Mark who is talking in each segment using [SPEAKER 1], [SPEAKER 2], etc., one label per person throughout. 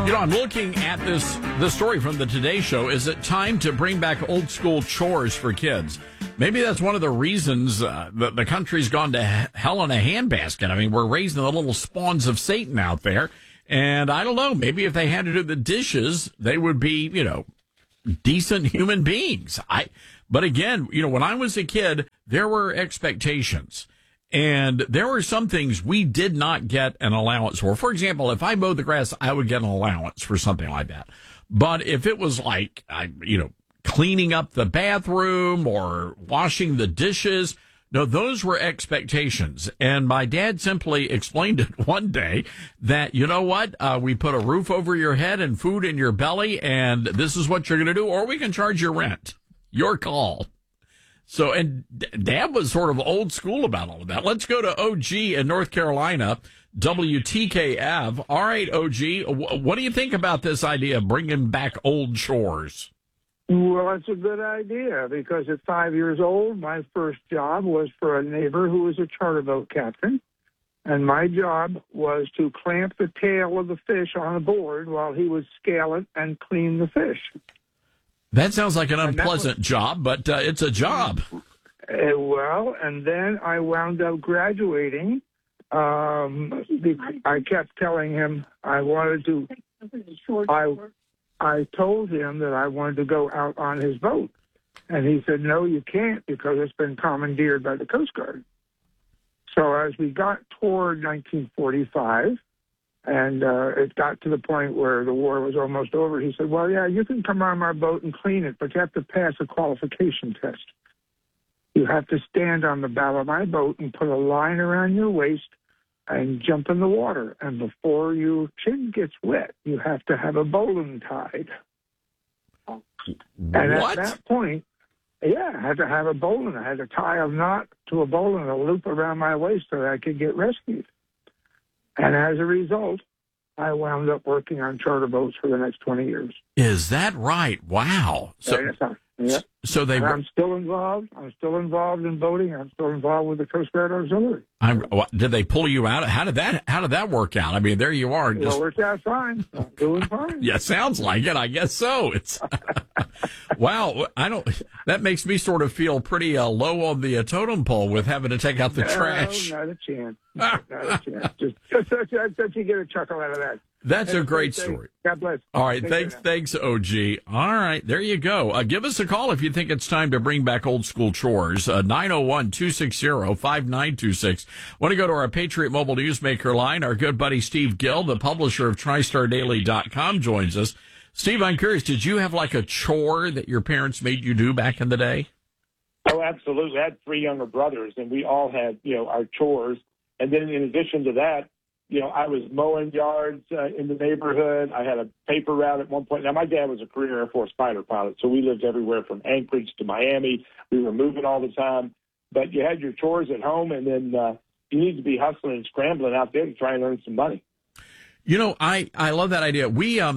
[SPEAKER 1] I'm looking at this story from the Today Show. Is it time to bring back old school chores for kids? Maybe that's one of the reasons the country's gone to hell in a handbasket. I mean, we're raising the little spawns of Satan out there. And I don't know, maybe if they had to do the dishes, they would be, decent human beings. But again, when I was a kid, there were expectations. And there were some things we did not get an allowance for. For example, if I mowed the grass, I would get an allowance for something like that. But if it was like, cleaning up the bathroom or washing the dishes, no, those were expectations. And my dad simply explained it one day that, you know what, we put a roof over your head and food in your belly, and this is what you're going to do, or we can charge your rent. Your call. So, and Dad was sort of old school about all of that. Let's go to OG in North Carolina, WTKF. All right, OG, what do you think about this idea of bringing back old chores?
[SPEAKER 2] Well, it's a good idea because at 5 years old, my first job was for a neighbor who was a charter boat captain. And my job was to clamp the tail of the fish on a board while he would scale it and clean the fish.
[SPEAKER 1] That sounds like an unpleasant job, but it's a job.
[SPEAKER 2] Well, and then I wound up graduating. I kept telling him I wanted to. I told him that I wanted to go out on his boat, and he said, "No, you can't because it's been commandeered by the Coast Guard." So as we got toward 1945. And it got to the point where the war was almost over. He said, well, yeah, you can come on my boat and clean it, but you have to pass a qualification test. You have to stand on the bow of my boat and put a line around your waist and jump in the water. And before your chin gets wet, you have to have a bowline tied. And at that point, I had to have a bowline. I had to tie a knot to a bowline, a loop around my waist so that I could get rescued. And as a result, I wound up working on charter boats for the next 20 years.
[SPEAKER 1] Is that right? Wow. So they.
[SPEAKER 2] And I'm still involved. I'm still involved in boating. I'm still involved with the Coast Guard Auxiliary.
[SPEAKER 1] Did they pull you out? How did that work out? I mean, there you are.
[SPEAKER 2] It worked out fine. I'm doing fine.
[SPEAKER 1] Yeah, sounds like it. I guess so. It's wow. That makes me sort of feel pretty low on the totem pole with having to take out the trash.
[SPEAKER 2] Not a chance. Not a chance. Just you get a chuckle out of that.
[SPEAKER 1] That's a great story.
[SPEAKER 2] God bless.
[SPEAKER 1] All right. Thanks, OG. All right. There you go. Give us a call if you think it's time to bring back old school chores. 901-260-5926. Want to go to our Patriot Mobile Newsmaker line. Our good buddy Steve Gill, the publisher of TriStarDaily.com, joins us. Steve, I'm curious, did you have like a chore that your parents made you do back in the day?
[SPEAKER 3] Oh, absolutely. I had three younger brothers, and we all had, our chores. And then in addition to that, I was mowing yards in the neighborhood. I had a paper route at one point. Now, my dad was a career Air Force fighter pilot, so we lived everywhere from Anchorage to Miami. We were moving all the time. But you had your chores at home, and then you need to be hustling and scrambling out there to try and earn some money.
[SPEAKER 1] I love that idea.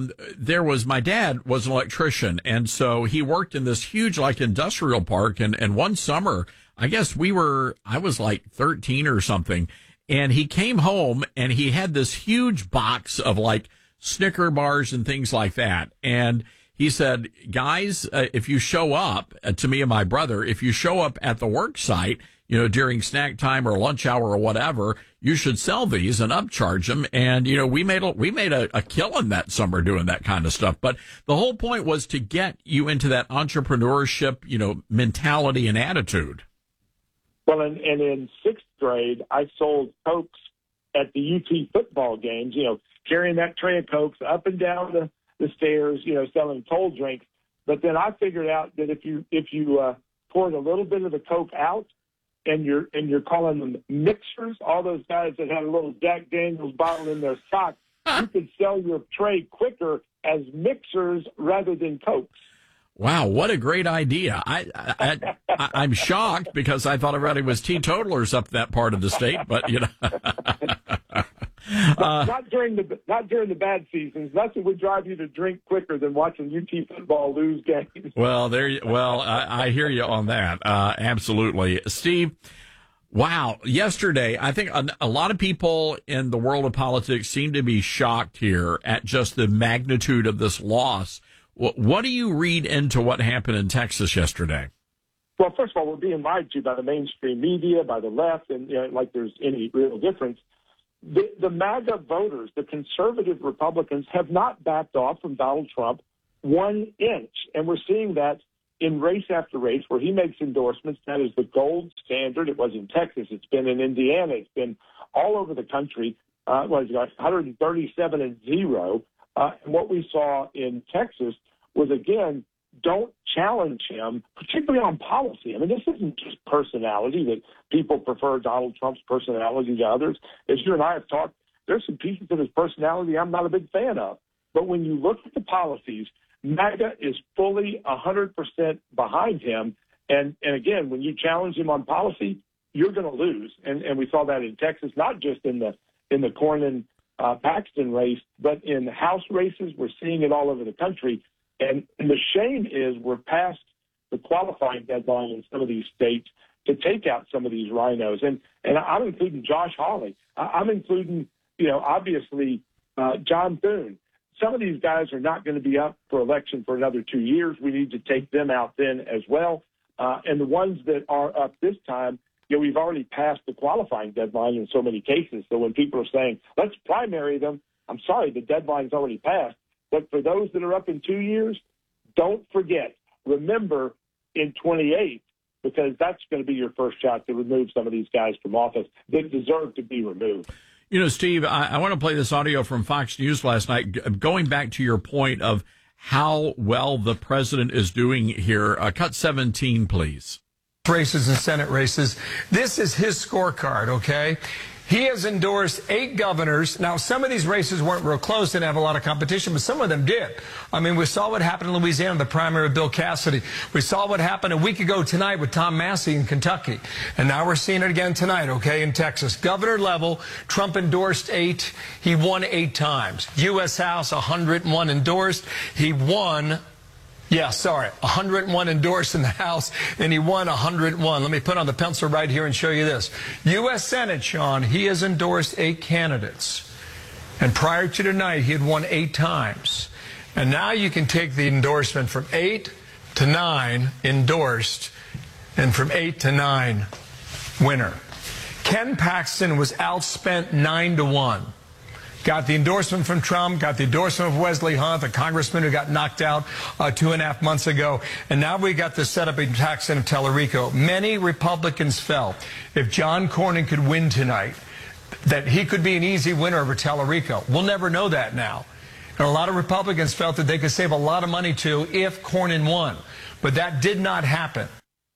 [SPEAKER 1] My dad was an electrician, and so he worked in this huge, industrial park. And one summer, I guess I was like 13 or something. And he came home and he had this huge box of Snicker bars and things like that. And he said, guys, if you show up to me and my brother, if you show up at the work site, during snack time or lunch hour or whatever, you should sell these and upcharge them. And, we made a killing that summer doing that kind of stuff. But the whole point was to get you into that entrepreneurship, mentality and attitude.
[SPEAKER 3] Well, and in sixth grade, I sold Cokes at the UT football games, carrying that tray of Cokes up and down the stairs, selling cold drinks. But then I figured out that if you poured a little bit of the Coke out and you're calling them mixers, all those guys that had a little Jack Daniels bottle in their sock, you could sell your tray quicker as mixers rather than Cokes.
[SPEAKER 1] Wow, what a great idea. I'm shocked because I thought everybody was teetotalers up that part of the state, but
[SPEAKER 3] not during the bad seasons. Nothing would drive you to drink quicker than watching UT football lose games.
[SPEAKER 1] Well, I hear you on that. Absolutely. Steve, Wow. Yesterday, I think a lot of people in the world of politics seem to be shocked here at just the magnitude of this loss. What do you read into what happened in Texas yesterday?
[SPEAKER 3] Well, first of all, we're being lied to by the mainstream media, by the left, and like there's any real difference. The MAGA voters, the conservative Republicans, have not backed off from Donald Trump 1 inch. And we're seeing that in race after race where he makes endorsements. That is the gold standard. It was in Texas. It's been in Indiana. It's been all over the country. Was 137-0. And what we saw in Texas was, again, don't challenge him, particularly on policy. I mean, this isn't just personality that people prefer Donald Trump's personality to others. As you and I have talked, there's some pieces of his personality I'm not a big fan of. But when you look at the policies, MAGA is fully 100% behind him. And again, when you challenge him on policy, you're going to lose. And we saw that in Texas, not just in the Cornyn-Paxton race, but in the House races. We're seeing it all over the country. And the shame is we're past the qualifying deadline in some of these states to take out some of these rhinos. And I'm including Josh Hawley. I'm including, obviously, John Thune. Some of these guys are not going to be up for election for another 2 years. We need to take them out then as well. And the ones that are up this time, we've already passed the qualifying deadline in so many cases. So when people are saying, let's primary them, I'm sorry, the deadline's already passed. But for those that are up in 2 years, don't forget, remember in 28, because that's going to be your first shot to remove some of these guys from office that deserve to be removed.
[SPEAKER 1] Steve, I want to play this audio from Fox News last night, going back to your point of how well the president is doing here. Cut 17, please.
[SPEAKER 4] Races and Senate races. This is his scorecard, okay? He has endorsed 8 governors. Now, some of these races weren't real close, didn't have a lot of competition, but some of them did. I mean, we saw what happened in Louisiana, the primary with Bill Cassidy. We saw what happened a week ago tonight with Tom Massey in Kentucky. And now we're seeing it again tonight, okay, in Texas. Governor level, Trump endorsed 8. He won 8 times. U.S. House, 101 endorsed. He won 101 endorsed in the House, and he won 101. Let me put on the pencil right here and show you this. U.S. Senate, Sean, he has endorsed 8 candidates. And prior to tonight, he had won 8 times. And now you can take the endorsement from 8 to 9 endorsed, and from 8 to 9 winner. Ken Paxton was outspent 9-1. Got the endorsement from Trump, got the endorsement of Wesley Hunt, the congressman who got knocked out 2.5 months ago. And now we got the setup in Paxton of Tellerico. Many Republicans felt if John Cornyn could win tonight, that he could be an easy winner over Tellerico. We'll never know that now. And a lot of Republicans felt that they could save a lot of money too if Cornyn won. But that did not happen.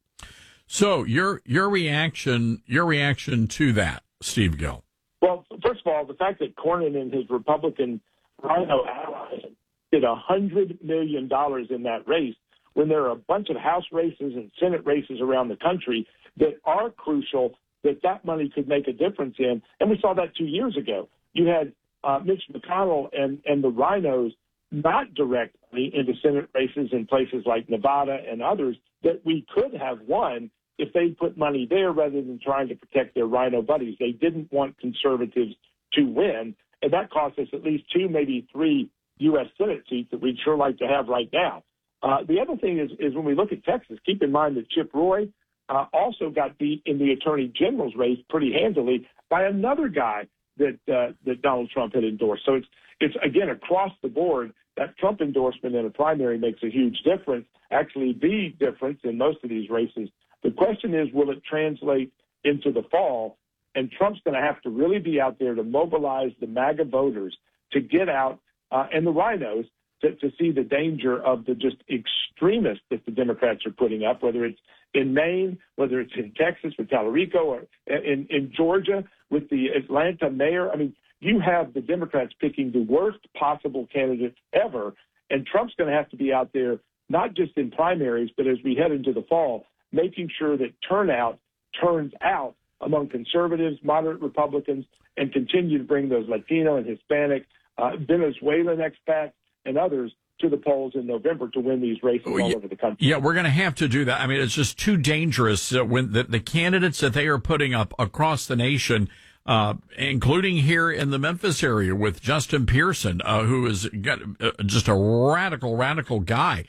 [SPEAKER 1] So your reaction to that, Steve Gill?
[SPEAKER 3] Well, first of all, the fact that Cornyn and his Republican rhino allies did $100 million in that race when there are a bunch of House races and Senate races around the country that are crucial, that money could make a difference in. And we saw that 2 years ago. You had Mitch McConnell and the rhinos not direct money into Senate races in places like Nevada and others that we could have won if they put money there rather than trying to protect their rhino buddies. They didn't want conservatives to win, and that cost us at least 2, maybe 3 U.S. Senate seats that we'd sure like to have right now. The other thing is when we look at Texas, keep in mind that Chip Roy also got beat in the Attorney General's race pretty handily by another guy that Donald Trump had endorsed. So it's again, across the board, that Trump endorsement in a primary makes a huge difference, actually the difference in most of these races. The question is, will it translate into the fall? And Trump's going to have to really be out there to mobilize the MAGA voters to get out and the rhinos to see the danger of the just extremists that the Democrats are putting up, whether it's in Maine, whether it's in Texas with Tallarico, or in Georgia with the Atlanta mayor. I mean, you have the Democrats picking the worst possible candidates ever, and Trump's going to have to be out there, not just in primaries, but as we head into the fall, making sure that turnout turns out among conservatives, moderate Republicans, and continue to bring those Latino and Hispanic, Venezuelan expats, and others to the polls in November to win these races all over the country.
[SPEAKER 1] Yeah, we're going to have to do that. I mean, it's just too dangerous when the candidates that they are putting up across the nation, including here in the Memphis area with Justin Pearson, who is just a radical guy.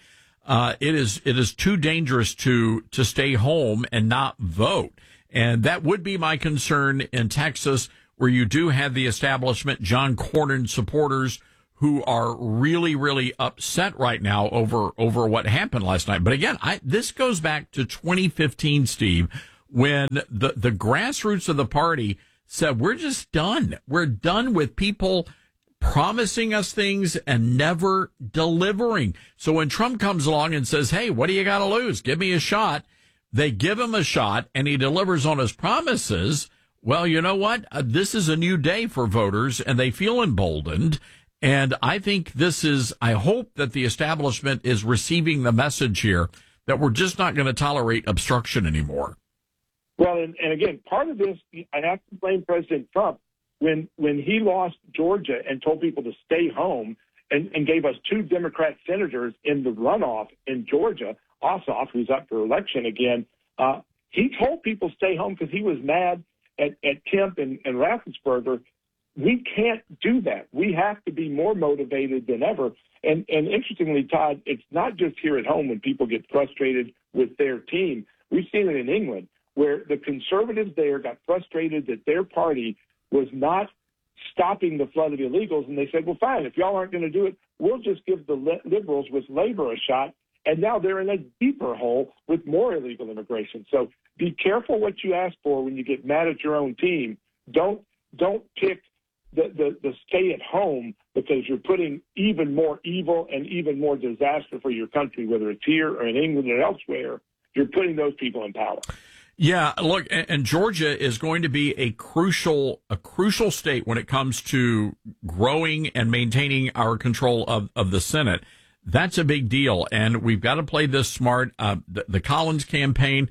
[SPEAKER 1] It is too dangerous to stay home and not vote. And that would be my concern in Texas, where you do have the establishment, John Cornyn supporters, who are really upset right now over what happened last night. But again, this goes back to 2015, Steve, when the grassroots of the party said, we're just done. We're done with people promising us things and never delivering. So when Trump comes along and says, hey, what do you got to lose? Give me a shot. They give him a shot and he delivers on his promises. Well, you know what? This is a new day for voters and they feel emboldened. And I think I hope that the establishment is receiving the message here that we're just not going to tolerate obstruction anymore.
[SPEAKER 3] Well, and again, part of this, I have to blame President Trump when he lost Georgia and told people to stay home and gave us 2 Democrat senators in the runoff in Georgia, Ossoff, who's up for election again. He told people stay home because he was mad at Kemp and Raffensperger. We can't do that. We have to be more motivated than ever. And interestingly, Todd, it's not just here at home when people get frustrated with their team. We've seen it in England, where the conservatives there got frustrated that their party was not stopping the flood of illegals. And they said, well, fine, if y'all aren't going to do it, we'll just give the liberals with labor a shot. And now they're in a deeper hole with more illegal immigration. So be careful what you ask for when you get mad at your own team. Don't pick the stay at home because you're putting even more evil and even more disaster for your country, whether it's here or in England or elsewhere. You're putting those people in power.
[SPEAKER 1] Yeah, look, and Georgia is going to be a crucial state when it comes to growing and maintaining our control of the Senate. That's a big deal, and we've got to play this smart. The Collins campaign,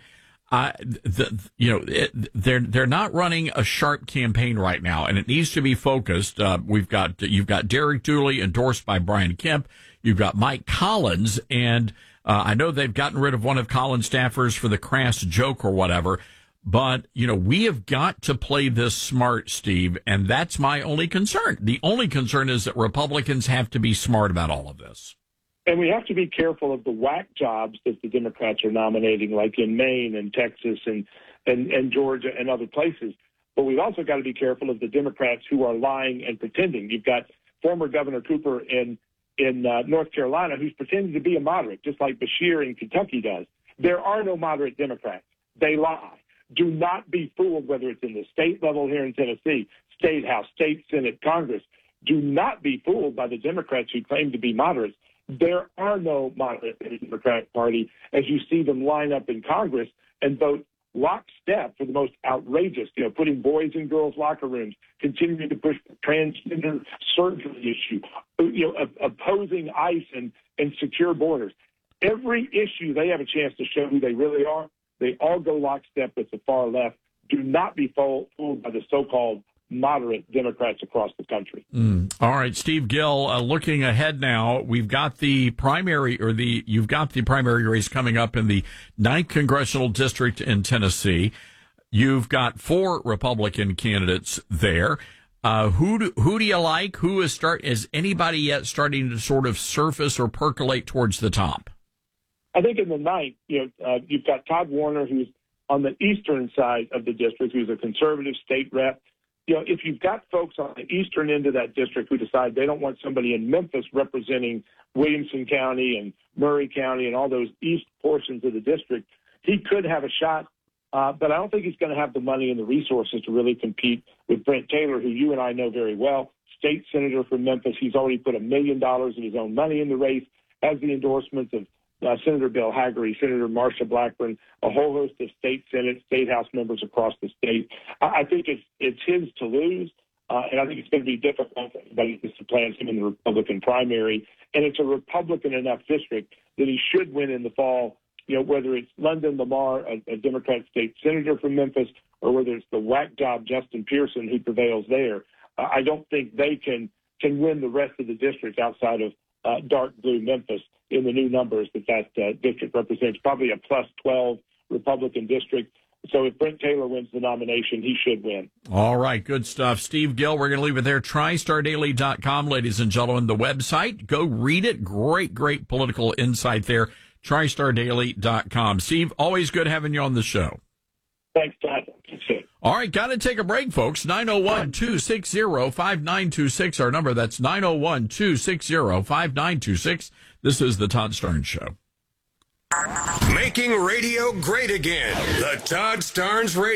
[SPEAKER 1] they're not running a sharp campaign right now, and it needs to be focused. You've got Derek Dooley endorsed by Brian Kemp. You've got Mike Collins, and I know they've gotten rid of one of Collins' staffers for the crass joke or whatever. But, we have got to play this smart, Steve, and that's my only concern. The only concern is that Republicans have to be smart about all of this.
[SPEAKER 3] And we have to be careful of the whack jobs that the Democrats are nominating, like in Maine and Texas and Georgia and other places. But we've also got to be careful of the Democrats who are lying and pretending. You've got former Governor Cooper in North Carolina who's pretending to be a moderate, just like Beshear in Kentucky does. There are no moderate Democrats. They lie. Do not be fooled, whether it's in the state level here in Tennessee, state house, state senate, Congress. Do not be fooled by the Democrats who claim to be moderates. There are no moderates in the Democratic Party as you see them line up in Congress and vote lockstep for the most outrageous, putting boys in girls' locker rooms, continuing to push the transgender surgery issue, opposing ICE and secure borders. Every issue they have a chance to show who they really are. They all go lockstep with the far left. Do not be fooled by the so-called moderate Democrats across the country.
[SPEAKER 1] All right, Steve Gill, looking ahead now, you've got the primary race coming up in the 9th Congressional District in Tennessee. You've got 4 Republican candidates there. Who do you like? Is anybody yet starting to sort of surface or percolate towards the top?
[SPEAKER 3] I think in the 9th, you've got Todd Warner, who's on the eastern side of the district, who's a conservative state rep. If you've got folks on the eastern end of that district who decide they don't want somebody in Memphis representing Williamson County and Murray County and all those east portions of the district, he could have a shot. But I don't think he's going to have the money and the resources to really compete with Brent Taylor, who you and I know very well, state senator from Memphis. He's already put $1 million of his own money in the race, has the endorsements of Senator Bill Hagerty, Senator Marsha Blackburn, a whole host of state Senate, state House members across the state. I think it's his to lose, and I think it's going to be difficult for anybody to supplant him in the Republican primary. And it's a Republican enough district that he should win in the fall, whether it's London Lamar, a Democrat state senator from Memphis, or whether it's the whack job Justin Pearson who prevails there. I don't think they can win the rest of the district outside of dark blue Memphis in the new numbers that district represents, probably a plus 12 Republican district. So if Brent Taylor wins the nomination, he should win.
[SPEAKER 1] All right, good stuff. Steve Gill, we're going to leave it there. TriStarDaily.com, ladies and gentlemen, the website. Go read it. Great political insight there. TriStarDaily.com. Steve, always good having you on the show.
[SPEAKER 3] Thanks, Todd.
[SPEAKER 1] All right, got to take a break, folks. 901-260-5926, our number. That's 901-260-5926. This is the Todd Starnes Show.
[SPEAKER 5] Making radio great again. The Todd Starnes Radio.